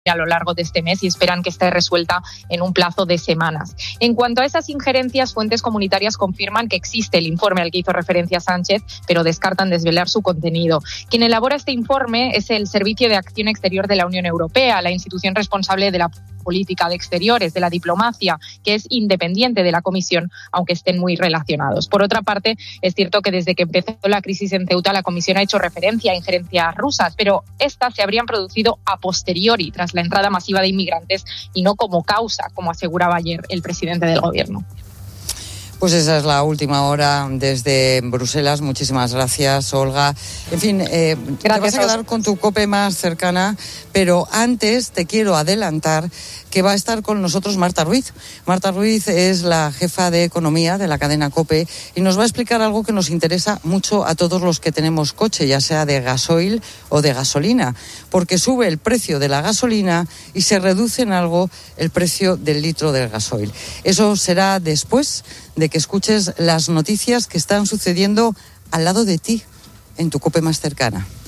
a lo largo de este mes y esperan que esté resuelta en un plazo de semanas. En cuanto a esas injerencias, fuentes comunitarias confirman que existe el informe al que hizo referencia Sánchez, pero descartan desvelar su contenido. Quien elabora este informe es el Servicio de Acción Exterior de la Unión Europea, la institución responsable de la política de exteriores, de la diplomacia, que es independiente de la Comisión, aunque estén muy relacionados. Por otra parte, es cierto que desde que empezó la crisis en Ceuta, la Comisión ha hecho referencia a injerencias rusas, pero estas se habrían producido a posteriori, tras la entrada masiva de inmigrantes y no como causa, como aseguraba ayer el presidente del Gobierno. Pues esa es la última hora desde Bruselas. Muchísimas gracias, Olga. En fin, te vas a quedar con tu COPE más cercana, pero antes te quiero adelantar que va a estar con nosotros Marta Ruiz. Marta Ruiz es la jefa de economía de la cadena COPE y nos va a explicar algo que nos interesa mucho a todos los que tenemos coche, ya sea de gasoil o de gasolina, porque sube el precio de la gasolina y se reduce en algo el precio del litro del gasoil. Eso será después de que escuches las noticias que están sucediendo al lado de ti, en tu COPE más cercana.